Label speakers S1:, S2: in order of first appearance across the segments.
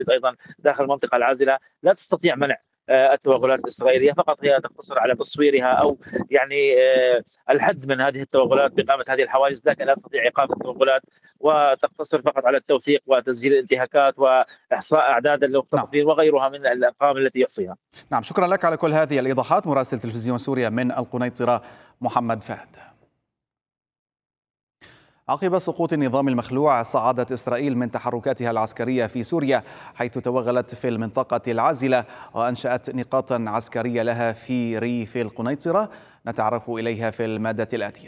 S1: أيضًا داخل المنطقة العازلة، لا تستطيع منع التوغلات الإسرائيلية، فقط هي تقتصر على تصويرها أو يعني الحد من هذه التوغلات بإقامة هذه الحواجز، لكن لا تستطيع إيقاف التوغلات، وتقتصر فقط على التوثيق وتسجيل الانتهاكات وإحصاء أعداد
S2: نعم.
S1: المختطفين وغيرها من الأرقام التي يحصيها.
S2: نعم، شكرا لك على كل هذه الإيضاحات. مراسل تلفزيون سوريا من القنيطرة محمد فهد. عقب سقوط النظام المخلوع، صعدت إسرائيل من تحركاتها العسكرية في سوريا، حيث توغلت في المنطقة العازلة وأنشأت نقاطا عسكرية لها في ريف القنيطرة، نتعرف إليها في المادة الآتية.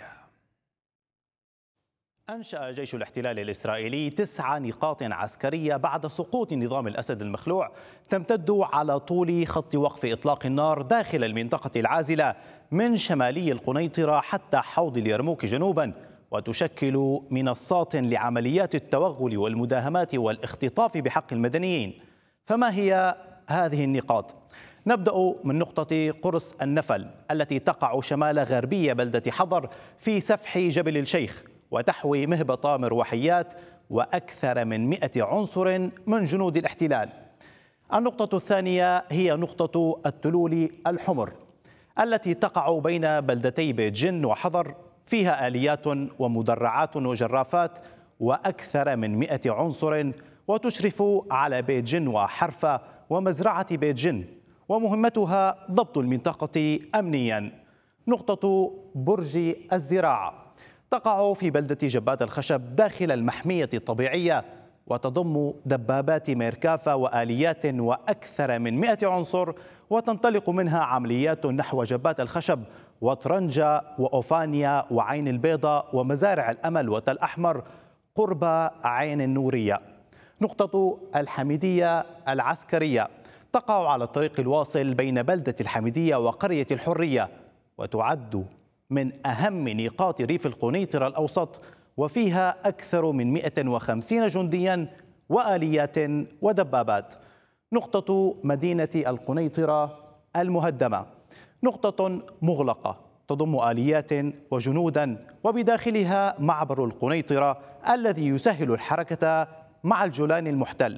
S3: أنشأ جيش الاحتلال الإسرائيلي 9 نقاط عسكرية بعد سقوط نظام الأسد المخلوع، تمتد على طول خط وقف إطلاق النار داخل المنطقة العازلة من شمالي القنيطرة حتى حوض اليرموك جنوبا، وتشكل منصات لعمليات التوغل والمداهمات والاختطاف بحق المدنيين. فما هي هذه النقاط؟ نبدأ من نقطة قرص النفل التي تقع شمال غربية بلدة حضر في سفح جبل الشيخ، وتحوي مهبط مروحيات وأكثر من 100 عنصر من جنود الاحتلال. النقطة الثانية هي نقطة التلول الحمر التي تقع بين بلدتي بيت جن وحضر، فيها آليات ومدرعات وجرافات وأكثر من 100 عنصر، وتشرف على بيت جن وحرفة ومزرعة بيت جن، ومهمتها ضبط المنطقة أمنيا. نقطة برج الزراعة تقع في بلدة جبات الخشب داخل المحمية الطبيعية، وتضم دبابات ميركافا وآليات وأكثر من 100 عنصر، وتنطلق منها عمليات نحو جبات الخشب وطرنجة وأوفانيا وعين البيضاء ومزارع الأمل وتل أحمر قرب عين النورية. نقطة الحميدية العسكرية تقع على الطريق الواصل بين بلدة الحميدية وقرية الحرية، وتعد من أهم نقاط ريف القنيطرة الأوسط، وفيها أكثر من 150 جنديا وآليات ودبابات. نقطة مدينة القنيطرة المهدمة نقطة مغلقة تضم آليات وجنودا، وبداخلها معبر القنيطرة الذي يسهل الحركة مع الجولان المحتل.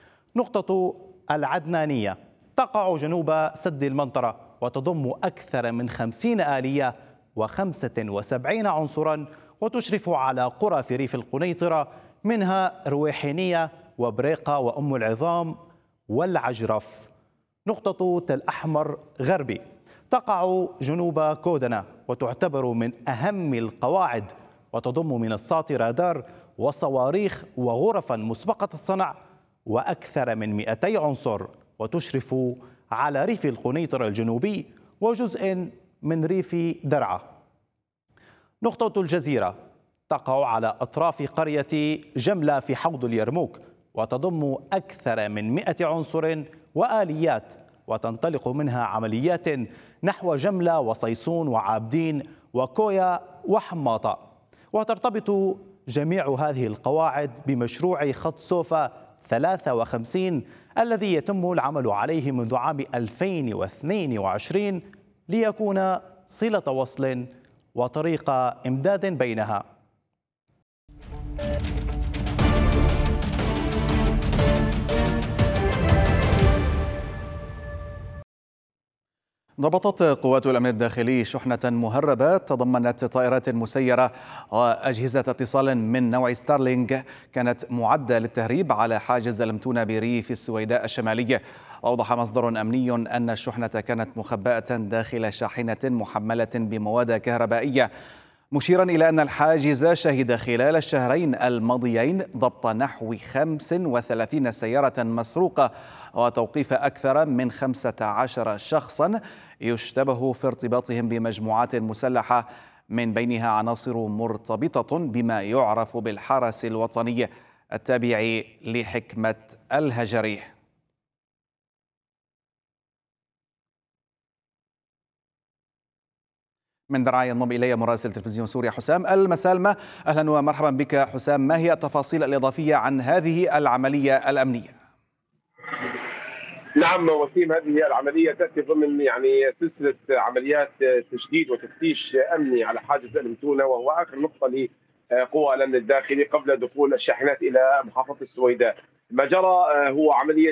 S3: نقطة العدنانية تقع جنوب سد المنطرة، وتضم أكثر من 50 آلية و75 عنصرا، وتشرف على قرى في ريف القنيطرة منها رويحينية وبريقة وأم العظام والعجرف. نقطة تل أحمر غربي تقع جنوب كودنة، وتعتبر من أهم القواعد، وتضم منصات رادار وصواريخ وغرفا مسبقة الصنع وأكثر من 200 عنصر، وتشرف على ريف القنيطرة الجنوبي وجزء من ريف درعا. نقطة الجزيرة تقع على أطراف قرية جملة في حوض اليرموك، وتضم أكثر من 100 عنصر وآليات، وتنطلق منها عمليات نحو جملة وصيصون وعابدين وكويا وحماطة. وترتبط جميع هذه القواعد بمشروع خط سوفا 53 الذي يتم العمل عليه منذ عام 2022 ليكون صلة وصل وطريق إمداد بينها.
S2: ضبطت قوات الأمن الداخلي شحنة مهربة تضمنت طائرات مسيرة وأجهزة اتصال من نوع ستارلينج، كانت معدة للتهريب على حاجز المتونة بريف السويداء الشمالية. أوضح مصدر أمني أن الشحنة كانت مخبأة داخل شاحنة محملة بمواد كهربائية، مشيرا إلى أن الحاجز شهد خلال الشهرين الماضيين ضبط نحو 35 سيارة مسروقة وتوقيف أكثر من 15 شخصا يشتبه في ارتباطهم بمجموعات مسلحة، من بينها عناصر مرتبطة بما يعرف بالحرس الوطني التابع لحكمة الهجري. من درعا ينضم إلي مراسل تلفزيون سوريا حسام المسالمة. أهلا ومرحبا بك حسام، ما هي التفاصيل الإضافية عن هذه العملية الأمنية؟
S4: نعم وسيم، هذه العملية تأتي ضمن سلسلة عمليات تشديد وتفتيش أمني على حاجز المتونة، وهو آخر نقطة لقوى الأمن الداخلي قبل دخول الشاحنات إلى محافظة السويداء. ما جرى هو عملية